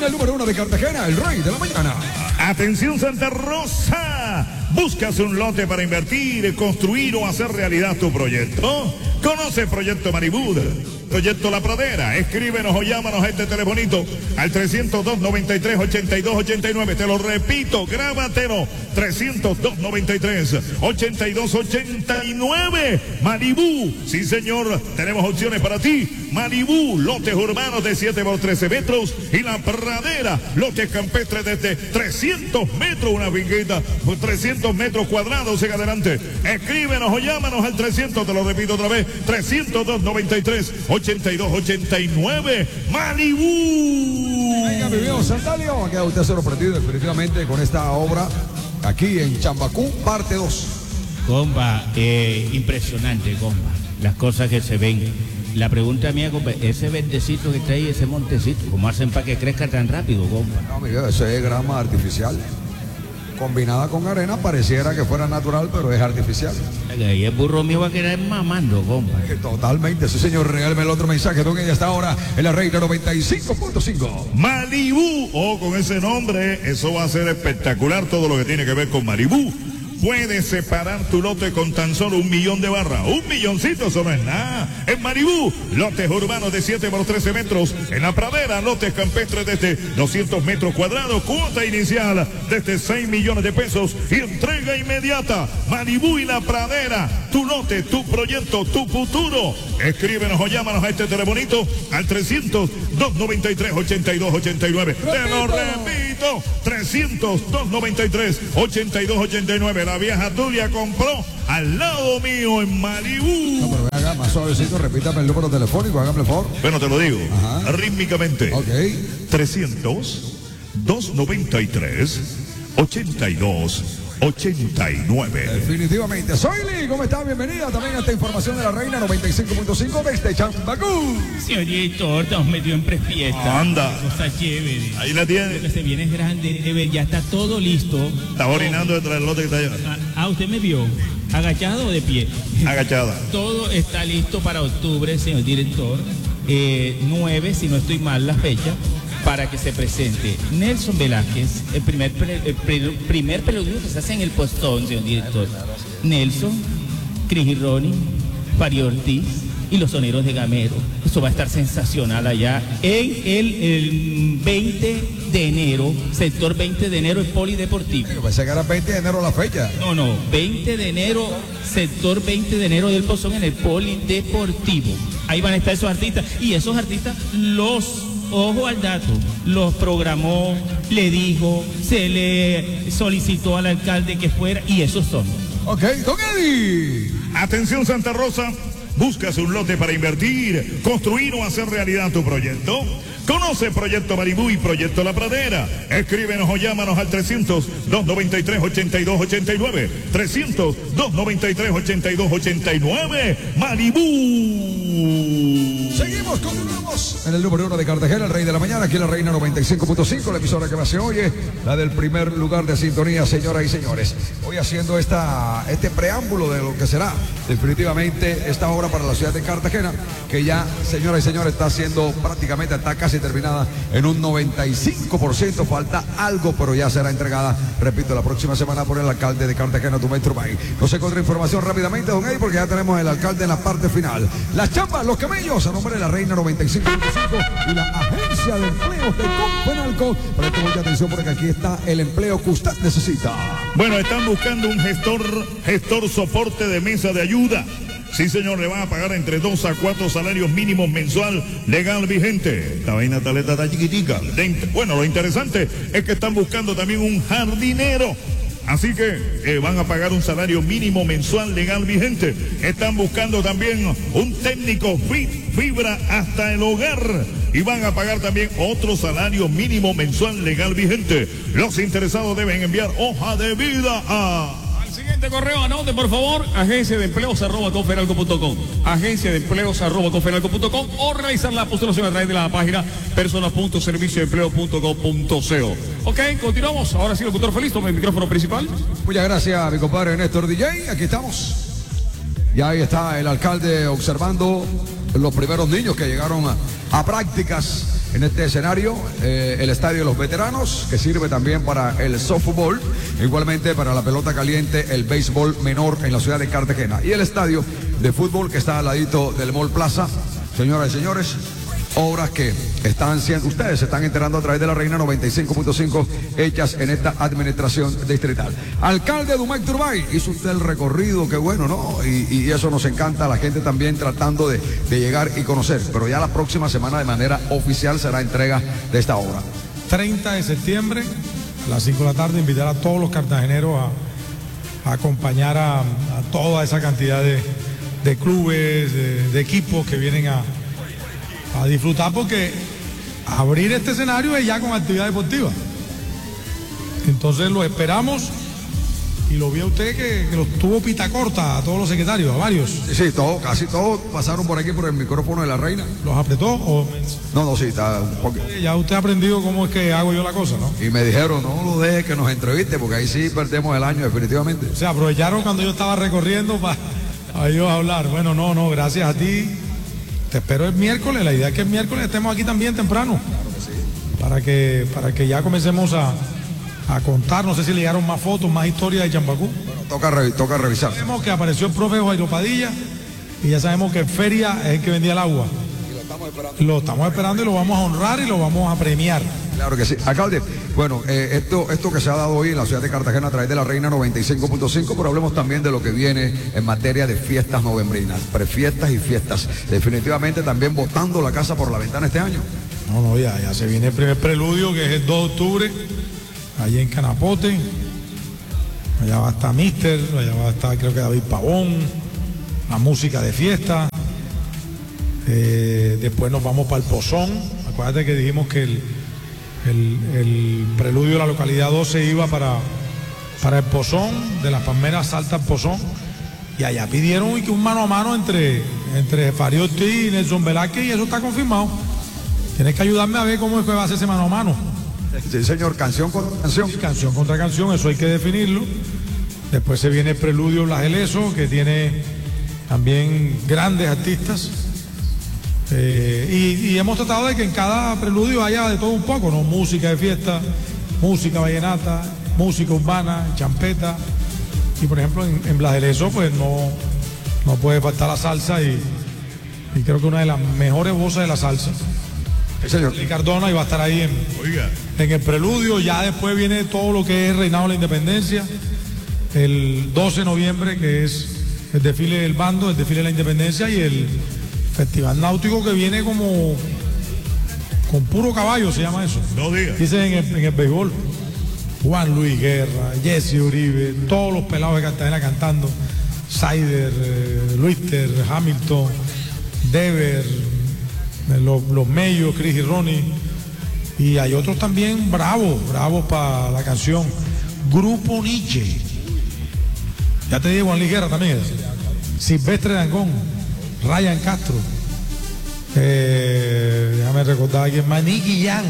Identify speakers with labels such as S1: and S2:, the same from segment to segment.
S1: el número 1 de Cartagena, el rey de la mañana.
S2: Atención Santa Rosa, ¿buscas un lote para invertir, construir o hacer realidad tu proyecto? Conoce Proyecto Maribú, Proyecto La Pradera. Escríbenos o llámanos a este telefonito al 302-93-8289. Te lo repito, grábatelo, 302-93-8289. Maribú, sí señor, tenemos opciones para ti. Maribú, lotes urbanos de 7 por 13 metros, y La Pradera, lotes campestres desde 300 metros, una finquita por 300 metros cuadrados en adelante. Escríbenos o llámanos al 300, te lo repito otra vez, 302-93-8289. Maribú.
S1: Venga, mi viejo Santalio, ha quedado usted sorprendido definitivamente con esta obra aquí en Chambacú, parte 2.
S3: Compa, impresionante, compa, las cosas que se ven. La pregunta mía, compa, ese verdecito que está ahí, ese montecito, ¿cómo hacen para que crezca tan rápido, compa?
S1: No, mi viejo, eso es grama artificial. Combinada con arena, pareciera que fuera natural, pero es artificial.
S3: Y el burro mío va a quedar mamando, compa.
S1: Totalmente, sí señor, regálame el otro mensaje, don ella está ahora en la Reina 95.5.
S2: Maribú, con ese nombre, eso va a ser espectacular, todo lo que tiene que ver con Maribú. Puedes separar tu lote con tan solo 1 millón de barras. 1 milloncito, eso no es nada. En Maribú, lotes urbanos de 7 por 13 metros. En La Pradera, lotes campestres desde 200 metros cuadrados. Cuota inicial desde 6 millones de pesos y entrega inmediata. Maribú y La Pradera, tu lote, tu proyecto, tu futuro. Escríbenos o llámanos a este telefonito al 300-293-8289. Te lo repito, 300-293-8289. La vieja Tulia compró al lado mío en Maribú.
S1: No, pero haga más suavecito, repítame el número telefónico, hágame el favor.
S2: Bueno, te lo digo,
S1: ajá,
S2: rítmicamente.
S1: Ok.
S2: 300-293-8289.
S1: Definitivamente. Soy Lee, ¿cómo está? Bienvenida también a esta información de la Reina 95.5 desde Chambacú.
S3: Señor director, estamos medio en prefiesta.
S2: Anda.
S3: Cosa chévere.
S2: Ahí la tiene.
S3: Lo que se viene es grande, ya está todo listo.
S2: Está orinando detrás del lote que está allá.
S3: ¿Usted me vio? ¿Agachado o de pie?
S2: Agachada.
S3: Todo está listo para octubre, señor director. 9, si no estoy mal la fecha, para que se presente Nelson Velázquez, el primer preludio que se hace en el postón, señor director. Nelson, Cris y Ronnie, Fari Ortiz y los soneros de Gamero. Eso va a estar sensacional allá en el 20 de enero, sector 20 de enero, el Polideportivo.
S1: Pero pensé que era 20 de enero la fecha.
S3: No, 20 de enero, sector 20 de enero del Pozón en el Polideportivo. Ahí van a estar esos artistas, y esos artistas ojo al dato, los programó, le dijo, se le solicitó al alcalde que fuera, y esos son.
S1: Ok, don Eddie.
S2: Atención Santa Rosa, ¿buscas un lote para invertir, construir o hacer realidad tu proyecto? Conoce Proyecto Maribú y Proyecto La Pradera. Escríbenos o llámanos al 300-293-8289. 300-293-8289. Maribú.
S1: Seguimos, continuamos en el número 1 de Cartagena, el rey de la mañana, aquí en la Reina 95.5, la emisora que más se oye, la del primer lugar de sintonía, señoras y señores. Hoy haciendo este preámbulo de lo que será definitivamente esta obra para la ciudad de Cartagena, que ya, señoras y señores, está haciendo prácticamente, está casi terminada en un 95%, falta algo, pero ya será entregada, repito, la próxima semana por el alcalde de Cartagena, Tumetro Bay. No se encuentra información rápidamente, don Eddie, porque ya tenemos el alcalde en la parte final. Las chambas, los camellos, a nombre de la Reina 95.5 y la Agencia de Empleos de Confenalco. Preste mucha atención porque aquí está el empleo que usted necesita.
S2: Bueno, están buscando un gestor soporte de mesa de ayuda. Sí, señor, le van a pagar entre 2 a 4 salarios mínimos mensual legal vigente. Esta vaina taleta está chiquitica. Bueno, lo interesante es que están buscando también un jardinero. Así que van a pagar un salario mínimo mensual legal vigente. Están buscando también un técnico fibra hasta el hogar. Y van a pagar también otro salario mínimo mensual legal vigente. Los interesados deben enviar hoja de vida a...
S4: Siguiente correo, anote por favor, agenciadeempleos@confenalco.com, agenciadeempleos@confenalco.com, o realizar la postulación a través de la página personas.servicioempleo.gov.co. Ok, continuamos. Ahora sí, locutor feliz, toma el micrófono principal.
S1: Muchas gracias, mi compadre Néstor DJ. Aquí estamos. Y ahí está el alcalde observando los primeros niños que llegaron a prácticas en este escenario, el Estadio de los Veteranos, que sirve también para el softball, igualmente para la pelota caliente, el béisbol menor en la ciudad de Cartagena. Y el estadio de fútbol que está al ladito del Mall Plaza. Señoras y señores, obras que están siendo, ustedes se están enterando a través de la Reina 95.5, hechas en esta administración distrital. Alcalde Dumec Turbay, hizo usted el recorrido, qué bueno, ¿no? Y eso nos encanta, la gente también tratando de llegar y conocer, pero ya la próxima semana de manera oficial será entrega de esta obra.
S5: 30 de septiembre, a las 5 de la tarde, invitar a todos los cartageneros a acompañar a toda esa cantidad de clubes, de equipos que vienen a disfrutar, porque abrir este escenario es ya con actividad deportiva. Entonces lo esperamos, y lo vi a usted que los tuvo pita corta a todos los secretarios, a varios.
S1: Sí, casi todos pasaron por aquí por el micrófono de la Reina.
S5: ¿Los apretó o...?
S1: No, sí, está un poco.
S5: Ya usted ha aprendido cómo es que hago yo la cosa, ¿no?
S1: Y me dijeron, no lo deje que nos entreviste, porque ahí sí perdemos el año definitivamente.
S5: O sea, aprovecharon cuando yo estaba recorriendo para ellos hablar. Bueno, no, gracias a ti. Te espero el miércoles. La idea es que el miércoles estemos aquí también temprano. Claro que sí. Para que ya comencemos a contar. No sé si le llegaron más fotos, más historias de Chambacú.
S1: Bueno, toca revisar.
S5: Sabemos que apareció el profe Jairo Padilla, y ya sabemos que Feria es el que vendía el agua.
S1: Y lo estamos esperando.
S5: Lo estamos esperando y lo vamos a honrar y lo vamos a premiar.
S1: Claro que sí. Alcalde, bueno, esto que se ha dado hoy en la ciudad de Cartagena a través de la Reina 95.5, pero hablemos también de lo que viene en materia de fiestas novembrinas, prefiestas y fiestas. Definitivamente también botando la casa por la ventana este año.
S5: No, ya se viene el primer preludio, que es el 2 de octubre, allí en Canapote. Allá va a estar Mister, allá va a estar creo que David Pavón, la música de fiesta. Después nos vamos para el Pozón. Acuérdate que dijimos que el preludio de la localidad 12 iba para el Pozón, de las Palmeras salta al Pozón, y allá pidieron que un mano a mano entre Farid Ortiz y Nelson Velázquez, y eso está confirmado. Tienes que ayudarme a ver cómo es que va a ser ese mano a mano.
S1: Sí, señor, canción contra canción.
S5: Canción contra canción, eso hay que definirlo. Después se viene el preludio Blas Eleso, que tiene también grandes artistas. Y hemos tratado de que en cada preludio haya de todo un poco, ¿no? Música de fiesta, música vallenata, música urbana, champeta. Y por ejemplo en Blas Eleso pues no puede faltar la salsa, y creo que una de las mejores voces de la salsa.
S1: Sí, señor.
S5: Y Cardona, y va a estar ahí en el preludio. Ya después viene todo lo que es Reinado de la Independencia, el 12 de noviembre, que es el desfile del bando, el desfile de la Independencia, y el Festival Náutico, que viene como con puro caballo, se llama eso.
S2: 2 días.
S5: Dice en el béisbol. Juan Luis Guerra, Jesse Uribe, todos los pelados de Cartagena cantando. Saider, Luister, Hamilton, Dever, los Mellos, Chris y Ronnie. Y hay otros también bravos para la canción. Grupo Nietzsche. Ya te digo, Juan Luis Guerra también. Silvestre Dangón, Ryan Castro. Déjame recordar aquí, Nicky Jan.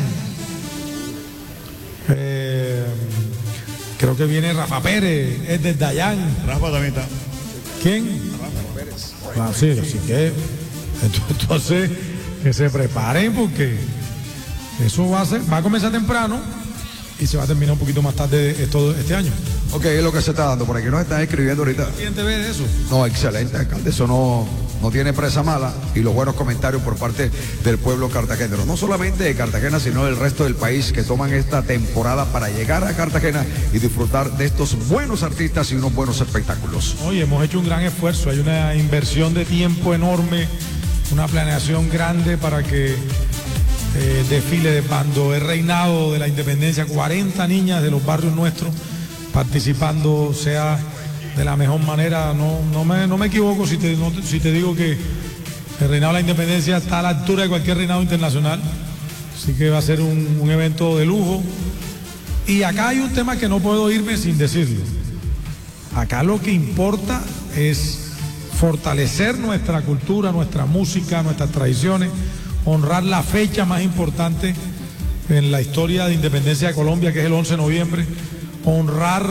S5: Creo que viene Rafa Pérez, es de Dayan.
S2: Rafa también está.
S5: ¿Quién? Rafa Pérez. Sí, así que entonces que se preparen, porque eso va a comenzar temprano y se va a terminar un poquito más tarde todo este año.
S1: Ok, es lo que se está dando. Por aquí nos están escribiendo ahorita.
S5: ¿Quién te ve de eso?
S1: No, excelente, alcalde. Eso no tiene presa mala, y los buenos comentarios por parte del pueblo cartagenero. No solamente de Cartagena, sino del resto del país, que toman esta temporada para llegar a Cartagena y disfrutar de estos buenos artistas y unos buenos espectáculos.
S5: Oye, hemos hecho un gran esfuerzo. Hay una inversión de tiempo enorme, una planeación grande para que desfile de bando, el Reinado de la Independencia, 40 niñas de los barrios nuestros participando, sea de la mejor manera. No me equivoco si te digo que el Reinado de la Independencia está a la altura de cualquier reinado internacional. Así que va a ser un evento de lujo. Y acá hay un tema que no puedo irme sin decirlo. Acá lo que importa es fortalecer nuestra cultura, nuestra música, nuestras tradiciones, honrar la fecha más importante en la historia de independencia de Colombia, que es el 11 de noviembre, honrar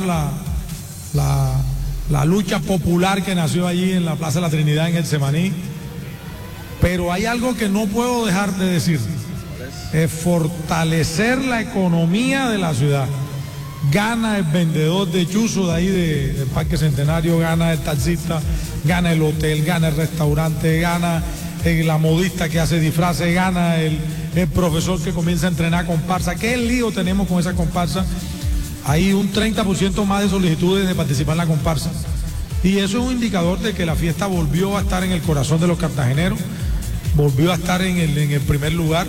S5: la lucha popular que nació allí en la Plaza de la Trinidad en Getsemaní. Pero hay algo que no puedo dejar de decir. es fortalecer la economía de la ciudad. Gana el vendedor de chuzo de ahí del Parque Centenario, gana el taxista, gana el hotel, gana el restaurante, gana la modista que hace disfraces, gana el profesor que comienza a entrenar comparsa. ¿Qué lío tenemos con esa comparsa? Hay un 30% más de solicitudes de participar en la comparsa. Y eso es un indicador de que la fiesta volvió a estar en el corazón de los cartageneros, volvió a estar en el primer lugar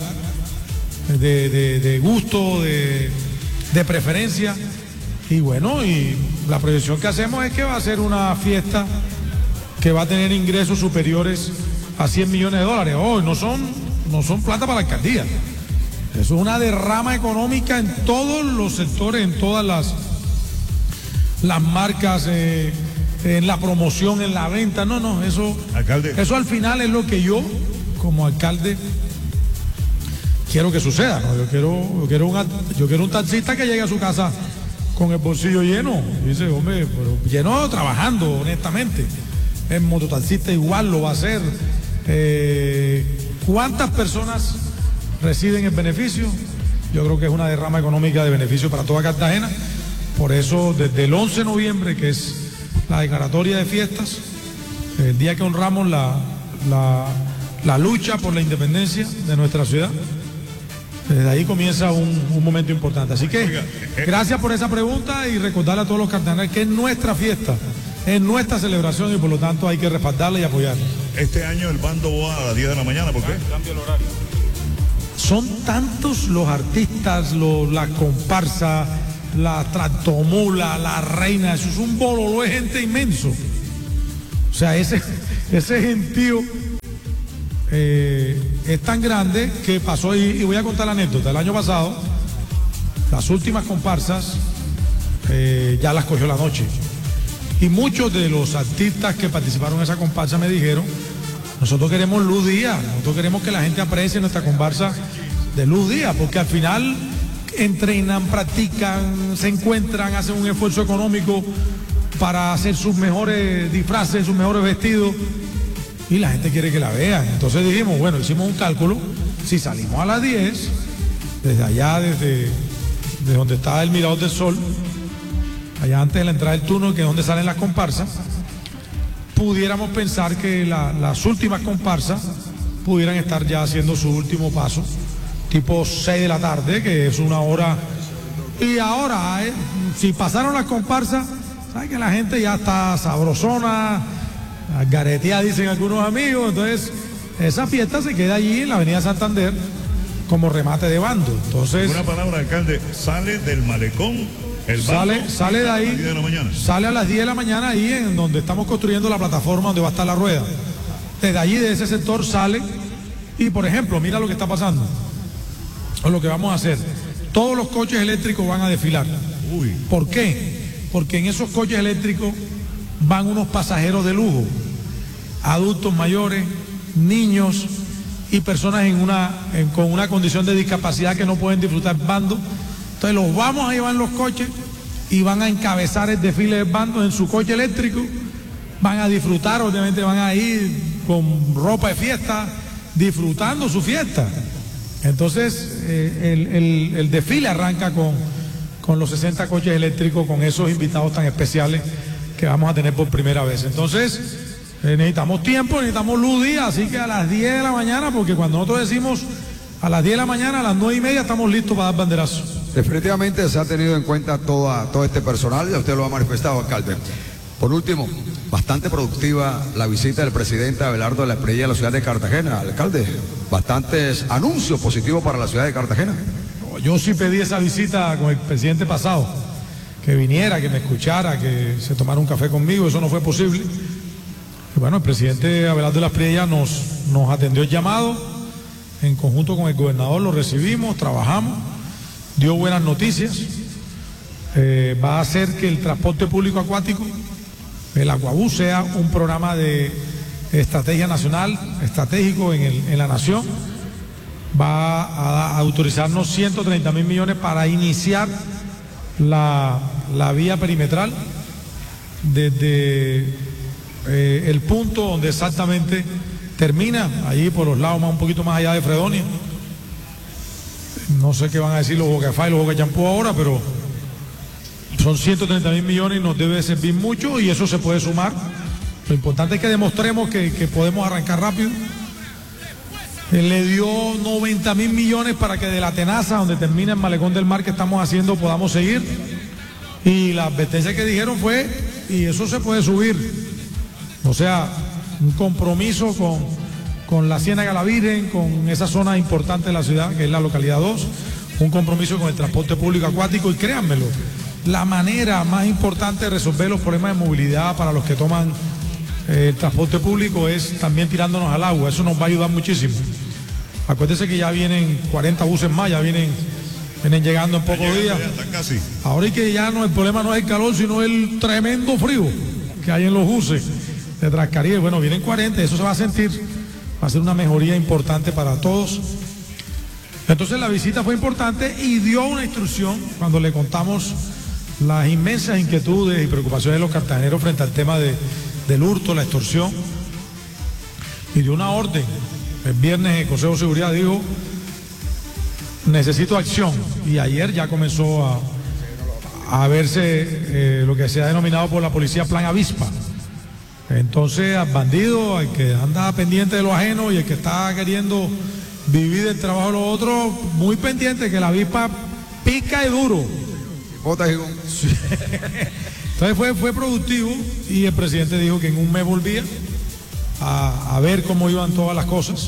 S5: de gusto, de preferencia. Y bueno, y la proyección que hacemos es que va a ser una fiesta que va a tener ingresos superiores a 100 millones de dólares. Hoy no son plata para la alcaldía. Eso es una derrama económica en todos los sectores, en todas las marcas, en la promoción, en la venta. Eso al final es lo que yo, como alcalde, quiero que suceda, ¿no? Yo quiero un taxista que llegue a su casa con el bolsillo lleno. Dice, hombre, pero lleno trabajando, honestamente. El mototaxista igual lo va a hacer. ¿Cuántas personas reciben el beneficio? Yo creo que es una derrama económica de beneficio para toda Cartagena. Por eso, desde el 11 de noviembre, que es la declaratoria de fiestas, el día que honramos la lucha por la independencia de nuestra ciudad, desde ahí comienza un momento importante. Así que gracias por esa pregunta y recordarle a todos los cartageneros que es nuestra fiesta, es nuestra celebración y por lo tanto hay que respaldarla y apoyarla.
S2: Este año el bando va a las 10 de la mañana, ¿por qué?
S4: Cambia el horario.
S5: Son tantos los artistas, la comparsa, la tractomula, la reina, eso es un bololó de gente inmenso. O sea, ese gentío es tan grande que pasó, y voy a contar la anécdota. El año pasado, las últimas comparsas ya las cogió la noche. Y muchos de los artistas que participaron en esa comparsa me dijeron, nosotros queremos luz día, nosotros queremos que la gente aprecie nuestra comparsa de luz día, porque al final entrenan, practican, se encuentran, hacen un esfuerzo económico para hacer sus mejores disfraces, sus mejores vestidos, y la gente quiere que la vean. Entonces dijimos, bueno, hicimos un cálculo, si salimos a las 10, desde allá, desde donde está el Mirador del Sol, allá antes de la entrada del túnel, que es donde salen las comparsas, pudiéramos pensar que las últimas comparsas pudieran estar ya haciendo su último paso, tipo 6 de la tarde, que es una hora. Y ahora, si pasaron las comparsas, ¿sabe que la gente ya está sabrosona, gareteada, dicen algunos amigos? Entonces, esa fiesta se queda allí en la Avenida Santander como remate de bando. Entonces,
S2: una palabra, alcalde, sale del malecón.
S5: Sale de ahí,
S2: a las 10 de la mañana.
S5: Sale a las 10 de la mañana ahí en donde estamos construyendo la plataforma donde va a estar la rueda. Desde allí, de ese sector sale y, por ejemplo, mira lo que está pasando, o lo que vamos a hacer. Todos los coches eléctricos van a desfilar.
S2: Uy.
S5: ¿Por qué? Porque en esos coches eléctricos van unos pasajeros de lujo, adultos mayores, niños y personas con una condición de discapacidad que no pueden disfrutar bando. Entonces los vamos a llevar en los coches y van a encabezar el desfile del bando en su coche eléctrico, van a disfrutar, obviamente van a ir con ropa de fiesta, disfrutando su fiesta. Entonces el desfile arranca con los 60 coches eléctricos, con esos invitados tan especiales que vamos a tener por primera vez. Entonces necesitamos tiempo, necesitamos luz día, así que a las 10 de la mañana, porque cuando nosotros decimos a las 10 de la mañana, a las 9:30 estamos listos para dar banderazos.
S1: Definitivamente se ha tenido en cuenta todo este personal, ya usted lo ha manifestado, alcalde. Por último, bastante productiva la visita del presidente Abelardo de la Espriella a la ciudad de Cartagena. Alcalde, bastantes anuncios positivos para la ciudad de Cartagena.
S5: Yo sí pedí esa visita con el presidente pasado, que viniera, que me escuchara, que se tomara un café conmigo. Eso no fue posible. Y bueno, el presidente Abelardo de la Espriella nos atendió el llamado, en conjunto con el gobernador lo recibimos, trabajamos, dio buenas noticias. Va a hacer que el transporte público acuático, el Aquabús, sea un programa de estrategia nacional, estratégico en la nación. Va a autorizarnos 130.000 millones para iniciar la vía perimetral desde el punto donde exactamente termina, allí por los lados, un poquito más allá de Fredonia, No sé qué van a decir los Bocafá y los Boca Champú ahora, pero son 130.000 millones y nos debe servir mucho y eso se puede sumar. Lo importante es que demostremos que podemos arrancar rápido. Él le dio 90.000 millones para que de la tenaza, donde termina el malecón del mar que estamos haciendo, podamos seguir. Y la advertencia que dijeron fue, y eso se puede subir. O sea, un compromiso con la Ciénaga La Virgen, con esa zona importante de la ciudad, que es la localidad 2, un compromiso con el transporte público acuático, y créanmelo, la manera más importante de resolver los problemas de movilidad para los que toman el transporte público es también tirándonos al agua. Eso nos va a ayudar muchísimo. Acuérdense que ya vienen 40 buses más, ya vienen llegando en pocos días.
S2: Casi.
S5: Ahora es que ya no, el problema no es el calor, sino el tremendo frío que hay en los buses de Transcaribe. Bueno, vienen 40, eso se va a sentir, va a ser una mejoría importante para todos. Entonces la visita fue importante y dio una instrucción cuando le contamos las inmensas inquietudes y preocupaciones de los cartageneros frente al tema del hurto, la extorsión, y dio una orden. El viernes el Consejo de Seguridad dijo, necesito acción, y ayer ya comenzó a verse lo que se ha denominado por la policía Plan Avispa. Entonces al bandido, al que anda pendiente de lo ajeno y el que está queriendo vivir del trabajo de los otros, muy pendiente, que la avispa pica y duro. Entonces fue productivo, y el presidente dijo que en un mes volvía a ver cómo iban todas las cosas,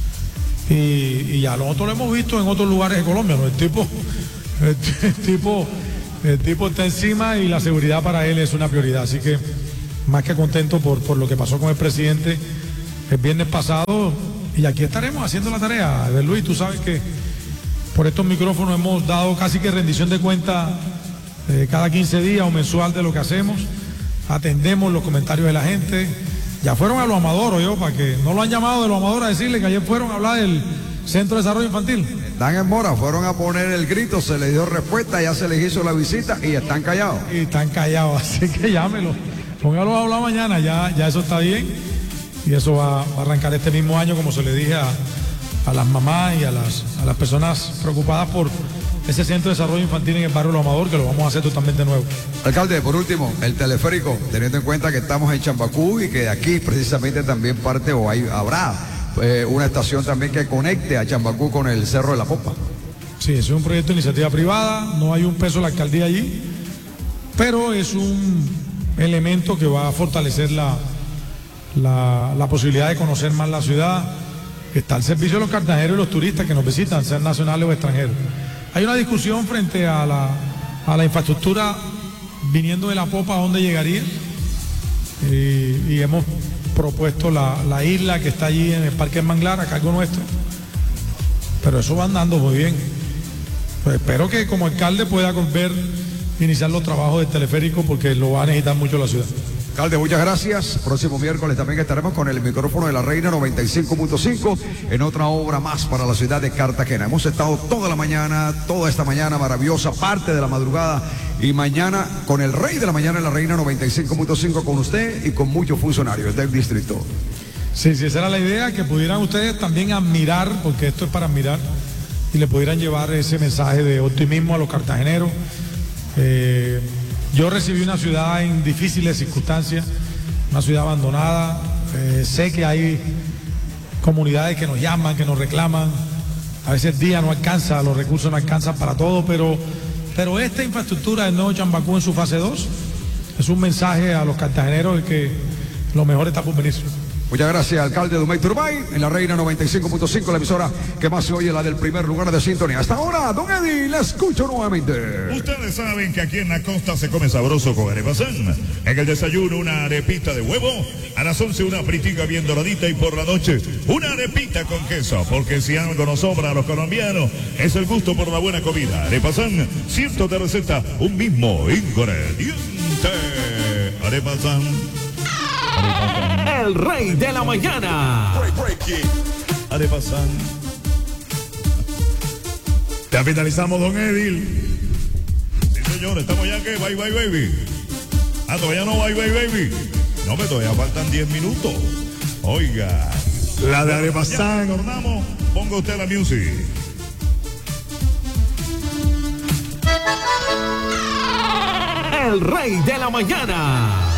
S5: y ya nosotros lo hemos visto en otros lugares de Colombia, ¿no? El tipo está encima y la seguridad para él es una prioridad, así que más que contento por lo que pasó con el presidente el viernes pasado, y aquí estaremos haciendo la tarea. Luis, tú sabes que por estos micrófonos hemos dado casi que rendición de cuenta cada 15 días o mensual de lo que hacemos. Atendemos los comentarios de la gente. Ya fueron a Los Amadoros, para que no lo han llamado de Los Amadoros a decirle que ayer fueron a hablar del Centro de Desarrollo Infantil.
S1: Están en mora, fueron a poner el grito, se les dio respuesta, ya se les hizo la visita y están callados.
S5: Y están callados, así que llámelo. Póngalo a hablar mañana, ya eso está bien. Y eso va a arrancar este mismo año, como se le dije a las mamás y a las personas preocupadas por ese Centro de Desarrollo Infantil en el barrio Los Amador, que lo vamos a hacer totalmente nuevo.
S1: Alcalde, por último, el teleférico, teniendo en cuenta que estamos en Chambacú y que de aquí precisamente también parte o habrá una estación también que conecte a Chambacú con el Cerro de la Popa.
S5: Sí, es un proyecto de iniciativa privada, no hay un peso de la alcaldía allí, pero es un elemento que va a fortalecer la posibilidad de conocer más la ciudad. Está al servicio de los cartageneros y los turistas que nos visitan, sean nacionales o extranjeros. Hay una discusión frente a la infraestructura viniendo de la Popa, a dónde llegaría, y hemos propuesto la isla que está allí en el Parque del Manglar a cargo nuestro, pero eso va andando muy bien. Pues espero que como alcalde pueda iniciar los trabajos del teleférico, porque lo va a necesitar mucho la ciudad.
S1: Alcalde, muchas gracias. Próximo miércoles también estaremos con el micrófono de la Reina 95.5 en otra obra más para la ciudad de Cartagena. Hemos estado toda esta mañana maravillosa, parte de la madrugada, y mañana con el rey de la mañana en la Reina 95.5 con usted y con muchos funcionarios del distrito.
S5: Sí, esa era la idea, que pudieran ustedes también admirar, porque esto es para admirar, y le pudieran llevar ese mensaje de optimismo a los cartageneros. Yo recibí una ciudad en difíciles circunstancias, una ciudad abandonada. Sé que hay comunidades que nos llaman, que nos reclaman. A veces el día no alcanza, los recursos no alcanzan para todo, pero esta infraestructura del nuevo Chambacú en su fase 2 es un mensaje a los cartageneros de que lo mejor está por venir.
S1: Muchas gracias, alcalde Dumay Turbay, en la Reina 95.5, la emisora que más se oye, la del primer lugar de sintonía. Hasta ahora, don Eddie, la escucho nuevamente.
S2: Ustedes saben que aquí en la costa se come sabroso con arepazán. En el desayuno una arepita de huevo, a las 11 una fritica bien doradita, y por la noche una arepita con queso, porque si algo nos sobra a los colombianos es el gusto por la buena comida. Arepazán, cientos de recetas, un mismo ingrediente. Arepazán.
S6: El rey de la mañana.
S2: Arepazán. Capitalizamos, don Edil. Sí, señor, estamos ya que bye bye baby. Todavía no bye bye baby. No, pero todavía faltan 10 minutos. Oiga.
S7: La de Arepazán.
S2: Ya retornamos. Ponga usted la music.
S6: el rey de la mañana.